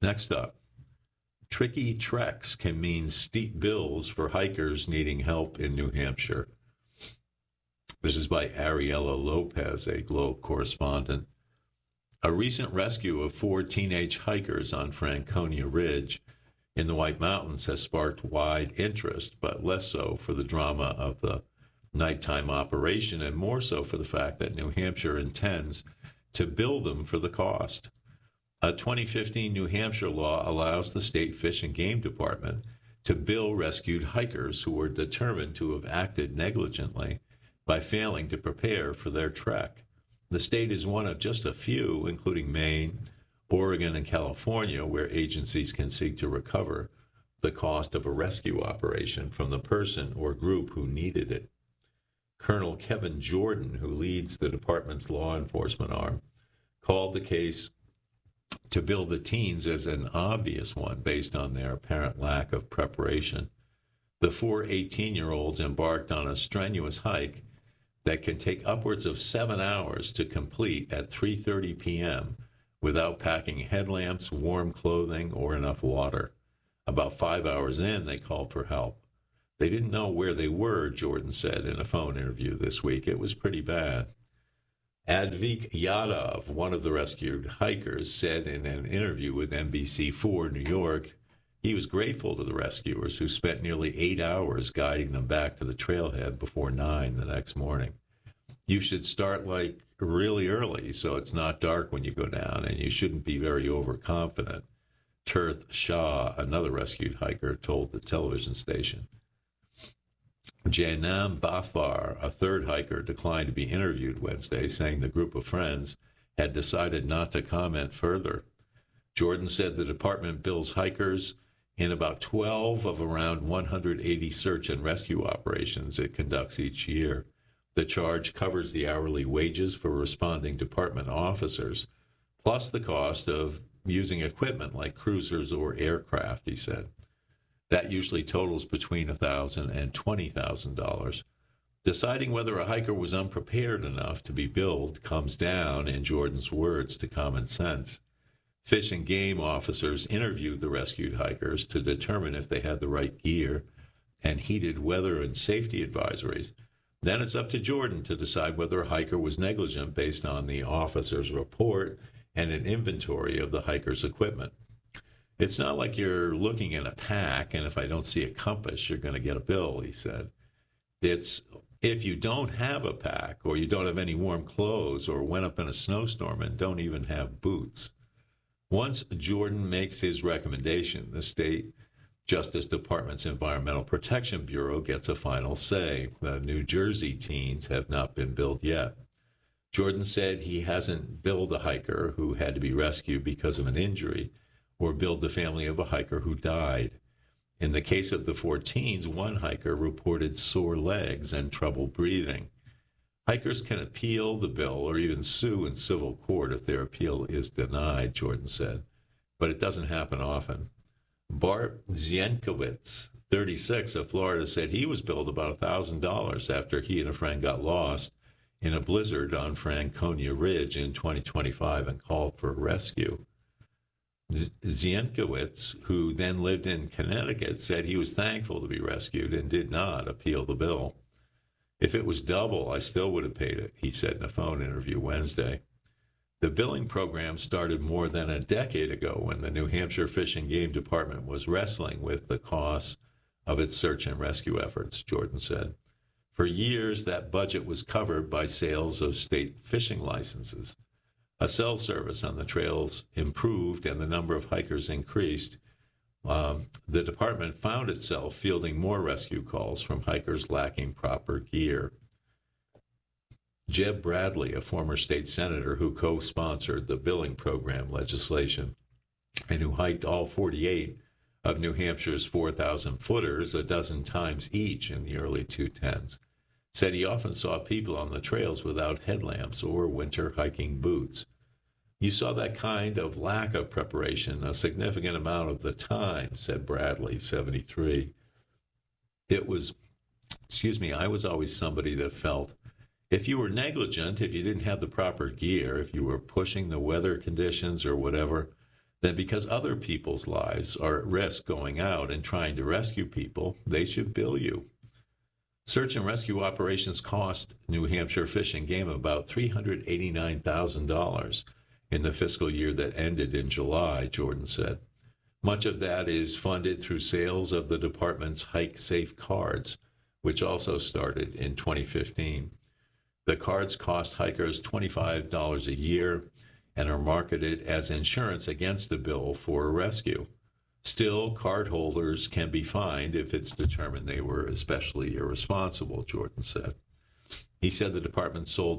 Next up, tricky treks can mean steep bills for hikers needing help in New Hampshire. This is by Ariella Lopez, a Globe correspondent. A recent rescue of 4 teenage hikers on Franconia Ridge in the White Mountains has sparked wide interest, but less so for the drama of the nighttime operation and more so for the fact that New Hampshire intends to bill them for the cost. A 2015 New Hampshire law allows the state Fish and Game Department to bill rescued hikers who were determined to have acted negligently by failing to prepare for their trek. The state is one of just a few, including Maine, Oregon, and California, where agencies can seek to recover the cost of a rescue operation from the person or group who needed it. Colonel Kevin Jordan, who leads the department's law enforcement arm, called the case to bill the teens as an obvious one based on their apparent lack of preparation. The 4 18-year-olds embarked on a strenuous hike that can take upwards of 7 hours to complete at 3:30 p.m. without packing headlamps, warm clothing, or enough water. About 5 hours in, they called for help. They didn't know where they were, Jordan said in a phone interview this week. It was pretty bad. Advik Yadav, one of the rescued hikers, said in an interview with NBC4 New York, he was grateful to the rescuers who spent nearly 8 hours guiding them back to the trailhead before 9 the next morning. You should start really early so it's not dark when you go down, and you shouldn't be very overconfident, Tirth Shah, another rescued hiker, told the television station. Janam Bafar, a third hiker, declined to be interviewed Wednesday, saying the group of friends had decided not to comment further. Jordan said the department bills hikers in about 12 of around 180 search and rescue operations it conducts each year. The charge covers the hourly wages for responding department officers, plus the cost of using equipment like cruisers or aircraft, he said. That usually totals between $1,000 and $20,000. Deciding whether a hiker was unprepared enough to be billed comes down, in Jordan's words, to common sense. Fish and Game officers interviewed the rescued hikers to determine if they had the right gear and heeded weather and safety advisories. Then it's up to Jordan to decide whether a hiker was negligent based on the officer's report and an inventory of the hiker's equipment. It's not like you're looking in a pack, and if I don't see a compass, you're going to get a bill, he said. It's if you don't have a pack, or you don't have any warm clothes, or went up in a snowstorm and don't even have boots. Once Jordan makes his recommendation, the state Justice Department's Environmental Protection Bureau gets a final say. The New Jersey teens have not been billed yet. Jordan said he hasn't billed a hiker who had to be rescued because of an injury, or billed the family of a hiker who died. In the case of the 4 teens, one hiker reported sore legs and trouble breathing. Hikers can appeal the bill or even sue in civil court if their appeal is denied, Jordan said, but it doesn't happen often. Bart Zienkowicz, 36, of Florida, said he was billed about $1,000 after he and a friend got lost in a blizzard on Franconia Ridge in 2025 and called for a rescue. Zienkowicz, who then lived in Connecticut, said he was thankful to be rescued and did not appeal the bill. If it was double, I still would have paid it, he said in a phone interview Wednesday. The billing program started more than a decade ago when the New Hampshire Fish and Game Department was wrestling with the costs of its search and rescue efforts, Jordan said. For years, that budget was covered by sales of state fishing licenses. A cell service on the trails improved and the number of hikers increased. The department found itself fielding more rescue calls from hikers lacking proper gear. Jeb Bradley, a former state senator who co-sponsored the billing program legislation and who hiked all 48 of New Hampshire's 4,000-footers a dozen times each in the early 2010s, said he often saw people on the trails without headlamps or winter hiking boots. You saw that kind of lack of preparation a significant amount of the time, said Bradley, 73. I was always somebody that felt if you were negligent, if you didn't have the proper gear, if you were pushing the weather conditions or whatever, then because other people's lives are at risk going out and trying to rescue people, they should bill you. Search and rescue operations cost New Hampshire Fish and Game about $389,000 in the fiscal year that ended in July, Jordan said. Much of that is funded through sales of the department's Hike Safe cards, which also started in 2015. The cards cost hikers $25 a year and are marketed as insurance against the bill for a rescue. Still, cardholders can be fined if it's determined they were especially irresponsible, Jordan said. He said the department sold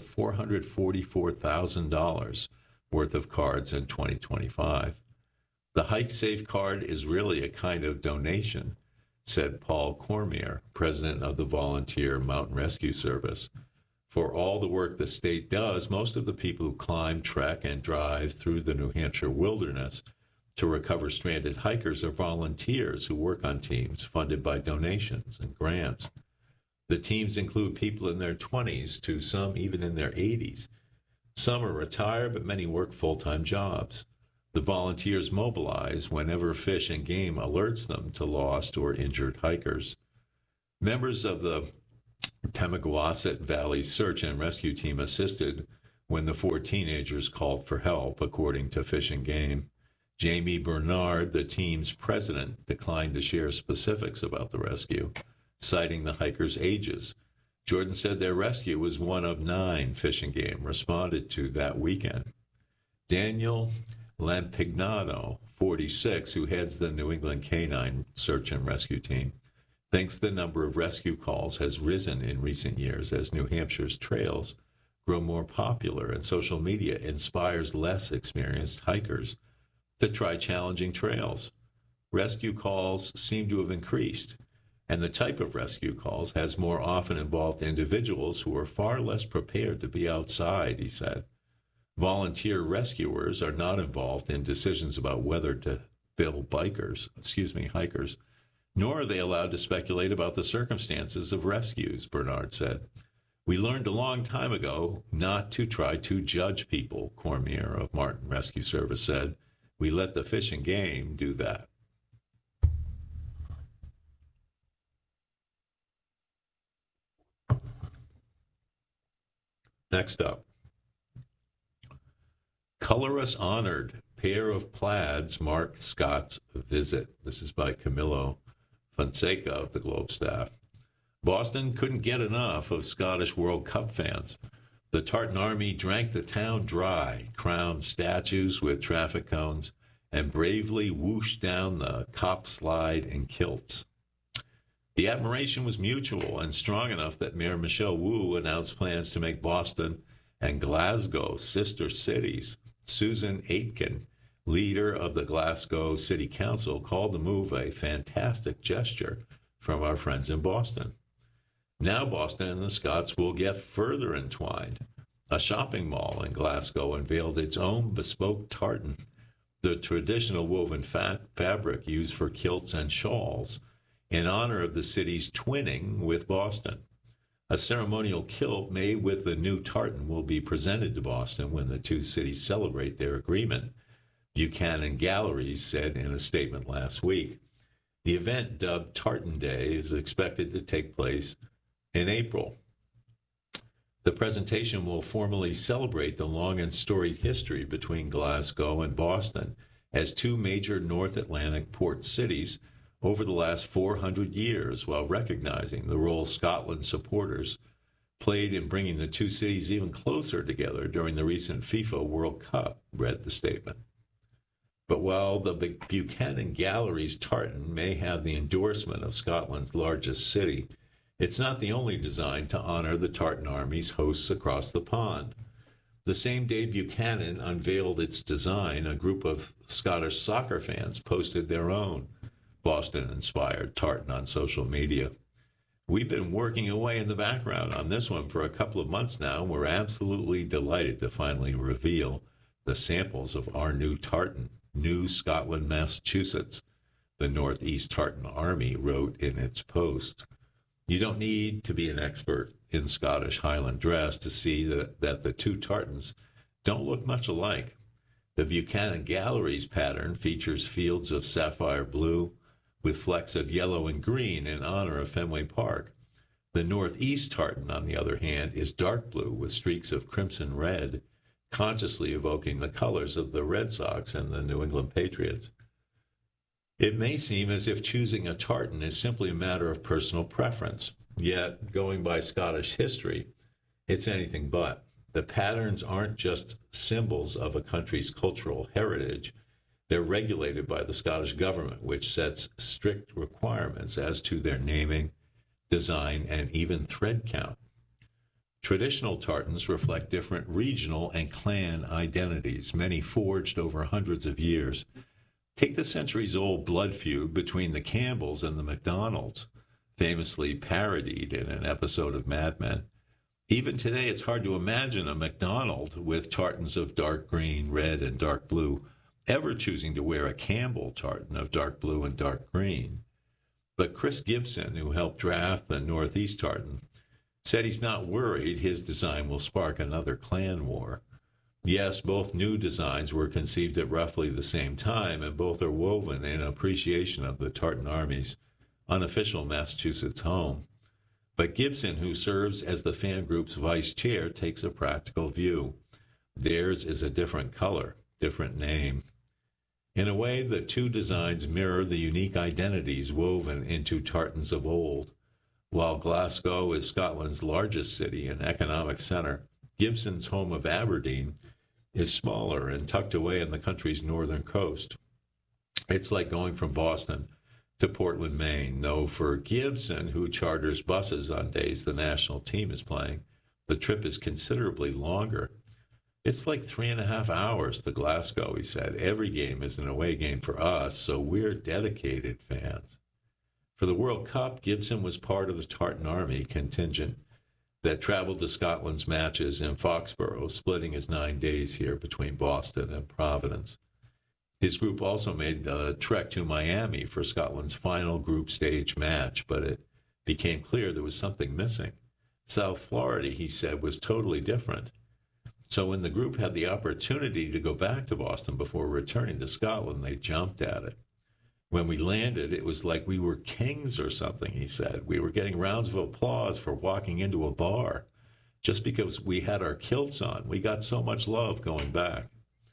$444,000 worth of cards in 2025. The Hike Safe card is really a kind of donation, said Paul Cormier, president of the Volunteer Mountain Rescue Service. For all the work the state does, most of the people who climb, trek, and drive through the New Hampshire wilderness to recover stranded hikers are volunteers who work on teams funded by donations and grants. The teams include people in their 20s to some even in their 80s. Some are retired, but many work full-time jobs. The volunteers mobilize whenever Fish and Game alerts them to lost or injured hikers. Members of the Pemigewasset Valley Search and Rescue Team assisted when the 4 teenagers called for help, according to Fish and Game. Jamie Bernard, the team's president, declined to share specifics about the rescue, citing the hikers' ages. Jordan said their rescue was one of 9 Fish and Game responded to that weekend. Daniel Lampignano, 46, who heads the New England Canine Search and Rescue Team, thinks the number of rescue calls has risen in recent years as New Hampshire's trails grow more popular and social media inspires less experienced hikers to try challenging trails. Rescue calls seem to have increased, and the type of rescue calls has more often involved individuals who are far less prepared to be outside, he said. Volunteer rescuers are not involved in decisions about whether to bill hikers, nor are they allowed to speculate about the circumstances of rescues, Bernard said. We learned a long time ago not to try to judge people, Cormier of Martin Rescue Service said. We let the Fish and Game do that. Next up. Colorless honored. Pair of plaids mark Scott's visit. This is by Camilo Fonseca of the Globe staff. Boston couldn't get enough of Scottish World Cup fans. The Tartan Army drank the town dry, crowned statues with traffic cones, and bravely whooshed down the Cop Slide in kilts. The admiration was mutual and strong enough that Mayor Michelle Wu announced plans to make Boston and Glasgow sister cities. Susan Aitken, leader of the Glasgow City Council, called the move a fantastic gesture from our friends in Boston. Now Boston and the Scots will get further entwined. A shopping mall in Glasgow unveiled its own bespoke tartan, the traditional woven fabric used for kilts and shawls, in honor of the city's twinning with Boston. A ceremonial kilt made with the new tartan will be presented to Boston when the two cities celebrate their agreement, Buchanan Galleries said in a statement last week. The event, dubbed Tartan Day, is expected to take place in April. The presentation will formally celebrate the long and storied history between Glasgow and Boston as two major North Atlantic port cities over the last 400 years, while recognizing the role Scotland's supporters played in bringing the two cities even closer together during the recent FIFA World Cup, read the statement. But while the Buchanan Galleries tartan may have the endorsement of Scotland's largest city, it's not the only design to honor the Tartan Army's hosts across the pond. The same day Buchanan unveiled its design, a group of Scottish soccer fans posted their own Boston-inspired tartan on social media. We've been working away in the background on this one for a couple of months now, and we're absolutely delighted to finally reveal the samples of our new tartan, New Scotland, Massachusetts, the Northeast Tartan Army wrote in its post. You don't need to be an expert in Scottish Highland dress to see that the two tartans don't look much alike. The Buchanan Galleries pattern features fields of sapphire blue with flecks of yellow and green in honor of Fenway Park. The Northeast tartan, on the other hand, is dark blue with streaks of crimson red, consciously evoking the colors of the Red Sox and the New England Patriots. It may seem as if choosing a tartan is simply a matter of personal preference, yet, going by Scottish history, it's anything but. The patterns aren't just symbols of a country's cultural heritage. They're regulated by the Scottish government, which sets strict requirements as to their naming, design, and even thread count. Traditional tartans reflect different regional and clan identities, many forged over hundreds of years. Take the centuries-old blood feud between the Campbells and the MacDonalds, famously parodied in an episode of Mad Men. Even today, it's hard to imagine a MacDonald with tartans of dark green, red, and dark blue ever choosing to wear a Campbell tartan of dark blue and dark green. But Chris Gibson, who helped draft the Northeast tartan, said he's not worried his design will spark another clan war. Yes, both new designs were conceived at roughly the same time, and both are woven in appreciation of the Tartan Army's unofficial Massachusetts home. But Gibson, who serves as the fan group's vice chair, takes a practical view. Theirs is a different color, different name. In a way, the two designs mirror the unique identities woven into tartans of old. While Glasgow is Scotland's largest city and economic center, Gibson's home of Aberdeen is smaller and tucked away on the country's northern coast. It's like going from Boston to Portland, Maine, though for Gibson, who charters buses on days the national team is playing, the trip is considerably longer. It's like 3.5 hours to Glasgow, he said. Every game is an away game for us, so we're dedicated fans. For the World Cup, Gibson was part of the Tartan Army contingent that traveled to Scotland's matches in Foxborough, splitting his 9 days here between Boston and Providence. His group also made the trek to Miami for Scotland's final group stage match, but it became clear there was something missing. South Florida, he said, was totally different. So when the group had the opportunity to go back to Boston before returning to Scotland, they jumped at it. When we landed, it was like we were kings or something, he said. We were getting rounds of applause for walking into a bar just because we had our kilts on. We got so much love going back.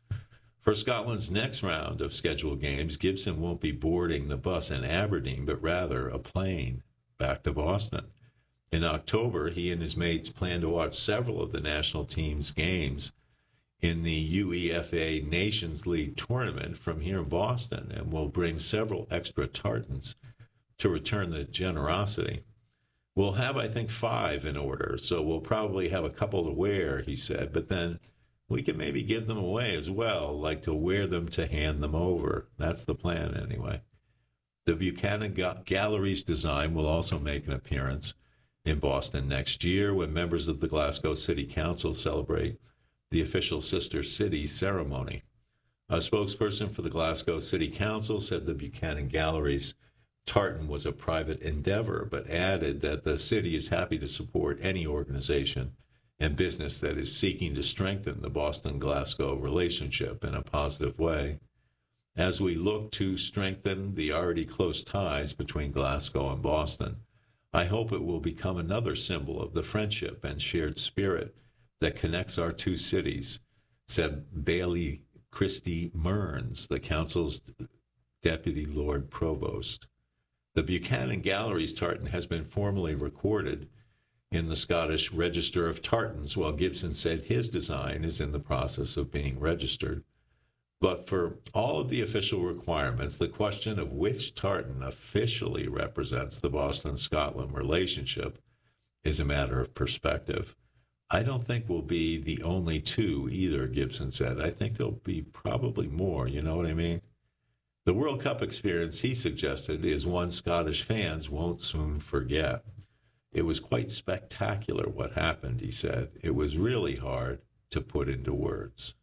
For Scotland's next round of scheduled games, Gibson won't be boarding the bus in Aberdeen, but rather a plane back to Boston. In October, he and his mates plan to watch several of the national team's games in the UEFA Nations League tournament from here in Boston, and will bring several extra tartans to return the generosity. We'll have, I think, 5 in order, so we'll probably have a couple to wear, he said, but then we can maybe give them away as well, like to wear them to hand them over. That's the plan anyway. The Buchanan Galleries design will also make an appearance in Boston next year when members of the Glasgow City Council celebrate the official Sister City ceremony. A spokesperson for the Glasgow City Council said the Buchanan Galleries tartan was a private endeavor, but added that the city is happy to support any organization and business that is seeking to strengthen the Boston-Glasgow relationship in a positive way. As we look to strengthen the already close ties between Glasgow and Boston, I hope it will become another symbol of the friendship and shared spirit that connects our two cities, said Bailey Christie Mearns, the council's deputy Lord Provost. The Buchanan Galleries tartan has been formally recorded in the Scottish Register of Tartans, while Gibson said his design is in the process of being registered. But for all of the official requirements, the question of which tartan officially represents the Boston-Scotland relationship is a matter of perspective. I don't think we'll be the only two either, Gibson said. I think there'll be probably more, you know what I mean? The World Cup experience, he suggested, is one Scottish fans won't soon forget. It was quite spectacular what happened, he said. It was really hard to put into words.